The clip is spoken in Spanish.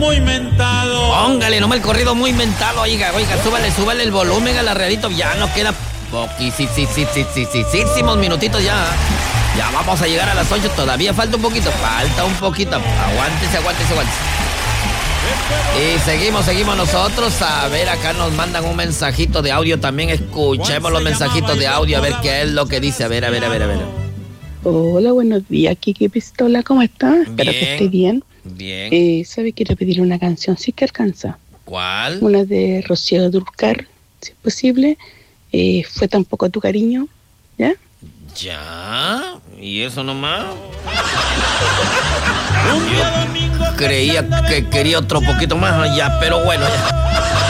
Muy mentado. Póngale nomás el corrido muy mentado, oiga, súbale el volumen al arreglito. Ya nos queda poquísimos minutitos ya. Ya vamos a llegar a las 8, todavía falta un poquito. Aguántese. Y seguimos nosotros. A ver, acá nos mandan un mensajito de audio también. Escuchemos los mensajitos de audio, a ver qué es lo que dice. A ver. Hola, buenos días, Kiki Pistola, ¿cómo está? Espero que esté bien. Bien. ¿Sabe? Quiero pedir una canción, sí que alcanza. ¿Cuál? Una de Rocío Dúrcal, si es posible. Fue tan poco tu cariño, ¿ya? ¿Ya? ¿Y eso nomás? Un día domingo Creía que quería otro poquito más, ya, pero bueno. Ya.